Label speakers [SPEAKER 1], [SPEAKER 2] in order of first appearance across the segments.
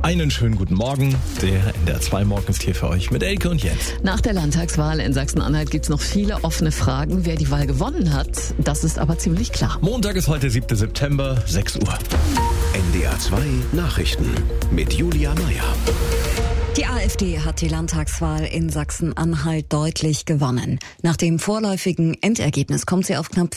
[SPEAKER 1] Einen schönen guten Morgen. Der NDR 2 Morgen ist hier für euch mit Elke und Jens.
[SPEAKER 2] Nach der Landtagswahl in Sachsen-Anhalt gibt es noch viele offene Fragen. Wer die Wahl gewonnen hat, das ist aber ziemlich klar.
[SPEAKER 1] Montag ist heute 7. September, 6 Uhr.
[SPEAKER 3] NDR 2 Nachrichten mit Julia Meyer.
[SPEAKER 4] Die AfD hat die Landtagswahl in Sachsen-Anhalt deutlich gewonnen. Nach dem vorläufigen Endergebnis kommt sie auf knapp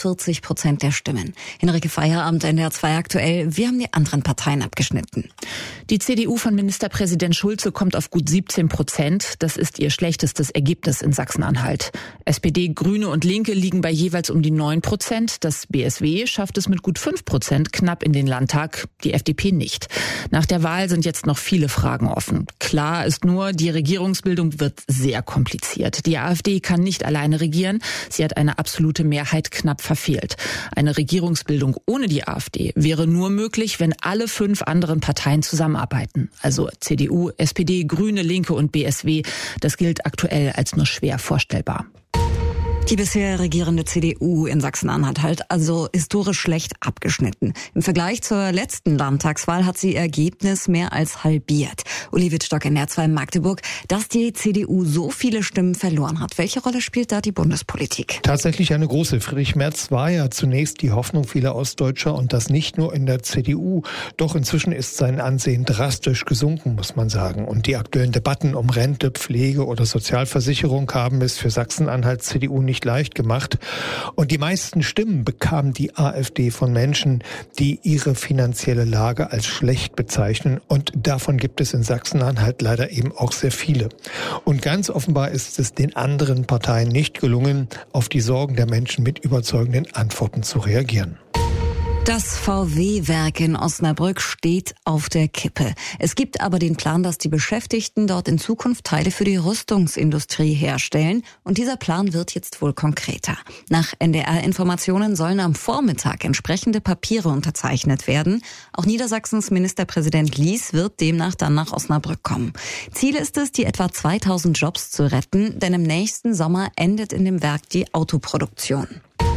[SPEAKER 4] 44% der Stimmen. Henrike Feierabend, NDR 2 aktuell. Wie haben die anderen Parteien abgeschnitten?
[SPEAKER 5] Die CDU von Ministerpräsident Schulze kommt auf gut 17%. Das ist ihr schlechtestes Ergebnis in Sachsen-Anhalt. SPD, Grüne und Linke liegen bei jeweils um die 9%. Das BSW schafft es mit gut 5% knapp in den Landtag, die FDP nicht. Nach der Wahl sind jetzt noch viele Fragen offen. Klar ist nur, die Regierungsbildung wird sehr kompliziert. Die AfD kann nicht alleine regieren. Sie hat eine absolute Mehrheit knapp verfehlt. Eine Regierungsbildung ohne die AfD wäre nur möglich, wenn alle 5 anderen Parteien zusammenarbeiten. Also CDU, SPD, Grüne, Linke und BSW. Das gilt aktuell als nur schwer vorstellbar.
[SPEAKER 4] Die bisher regierende CDU in Sachsen-Anhalt hat also historisch schlecht abgeschnitten. Im Vergleich zur letzten Landtagswahl hat sie ihr Ergebnis mehr als halbiert. Uli Wittstock in NDR 2 Magdeburg, dass die CDU so viele Stimmen verloren hat. Welche Rolle spielt da die Bundespolitik?
[SPEAKER 6] Tatsächlich eine große. Friedrich Merz war ja zunächst die Hoffnung vieler Ostdeutscher und das nicht nur in der CDU. Doch inzwischen ist sein Ansehen drastisch gesunken, muss man sagen. Und die aktuellen Debatten um Rente, Pflege oder Sozialversicherung haben es für Sachsen-Anhalt CDU nicht leicht gemacht. Und die meisten Stimmen bekam die AfD von Menschen, die ihre finanzielle Lage als schlecht bezeichnen. Und davon gibt es in Sachsen-Anhalt leider eben auch sehr viele. Und ganz offenbar ist es den anderen Parteien nicht gelungen, auf die Sorgen der Menschen mit überzeugenden Antworten zu reagieren.
[SPEAKER 4] Das VW-Werk in Osnabrück steht auf der Kippe. Es gibt aber den Plan, dass die Beschäftigten dort in Zukunft Teile für die Rüstungsindustrie herstellen. Und dieser Plan wird jetzt wohl konkreter. Nach NDR-Informationen sollen am Vormittag entsprechende Papiere unterzeichnet werden. Auch Niedersachsens Ministerpräsident Lies wird demnach dann nach Osnabrück kommen. Ziel ist es, die etwa 2000 Jobs zu retten, denn im nächsten Sommer endet in dem Werk die Autoproduktion.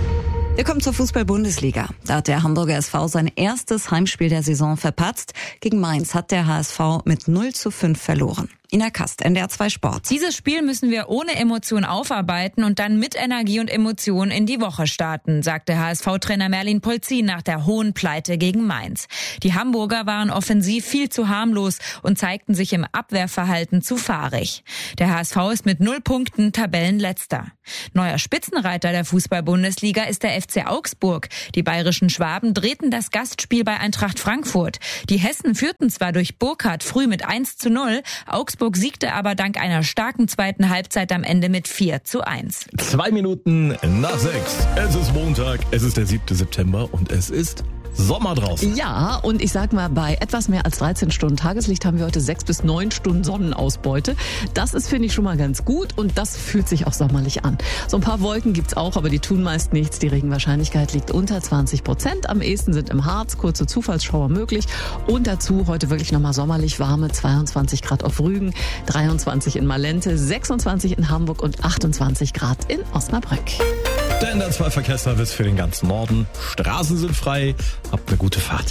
[SPEAKER 4] Wir kommen zur Fußball-Bundesliga. Da hat der Hamburger SV sein erstes Heimspiel der Saison verpatzt. Gegen Mainz hat der HSV mit 0:5 verloren. Ina Kast, NDR 2 Sport.
[SPEAKER 7] Dieses Spiel müssen wir ohne Emotion aufarbeiten und dann mit Energie und Emotion in die Woche starten, sagte HSV-Trainer Merlin Polzin nach der hohen Pleite gegen Mainz. Die Hamburger waren offensiv viel zu harmlos und zeigten sich im Abwehrverhalten zu fahrig. Der HSV ist mit 0 Punkten Tabellenletzter. Neuer Spitzenreiter der Fußball-Bundesliga ist der FC Augsburg. Die bayerischen Schwaben drehten das Gastspiel bei Eintracht Frankfurt. Die Hessen führten zwar durch Burkhardt früh mit 1:0, Augsburg siegte aber dank einer starken zweiten Halbzeit am Ende mit 4:1.
[SPEAKER 1] 2 Minuten nach 6. Es ist Montag, es ist der 7. September und es ist Sommer draußen.
[SPEAKER 2] Ja, und ich sag mal, bei etwas mehr als 13 Stunden Tageslicht haben wir heute 6 bis 9 Stunden Sonnenausbeute. Das ist, finde ich, schon mal ganz gut und das fühlt sich auch sommerlich an. So ein paar Wolken gibt's auch, aber die tun meist nichts. Die Regenwahrscheinlichkeit liegt unter 20%. Am ehesten sind im Harz kurze Zufallsschauer möglich und dazu heute wirklich nochmal sommerlich warme 22 Grad auf Rügen, 23 in Malente, 26 in Hamburg und 28 Grad in Osnabrück.
[SPEAKER 1] Der NDR 2 Verkehrsservice für den ganzen Norden. Straßen sind frei. Habt eine gute Fahrt.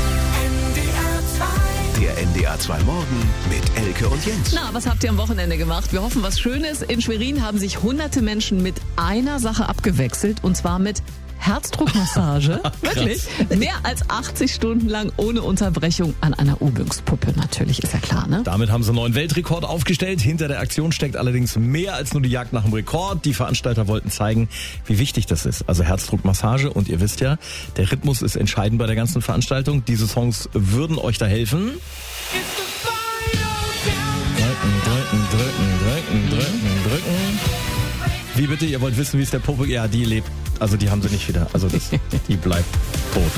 [SPEAKER 3] Der NDR 2 Morgen mit Elke und Jens.
[SPEAKER 2] Na, was habt ihr am Wochenende gemacht? Wir hoffen, was Schönes. In Schwerin haben sich hunderte Menschen mit einer Sache abgewechselt und zwar mit Herzdruckmassage. Wirklich? Mehr als 80 Stunden lang ohne Unterbrechung an einer Übungspuppe. Natürlich, ist ja klar, ne?
[SPEAKER 1] Damit haben sie einen neuen Weltrekord aufgestellt. Hinter der Aktion steckt allerdings mehr als nur die Jagd nach dem Rekord. Die Veranstalter wollten zeigen, wie wichtig das ist. Also Herzdruckmassage. Und ihr wisst ja, der Rhythmus ist entscheidend bei der ganzen Veranstaltung. Diese Songs würden euch da helfen. Drücken. Wie bitte? Ihr wollt wissen, wie es der Popo... Ja, die lebt. Also die haben sie nicht wieder. Also die bleibt tot.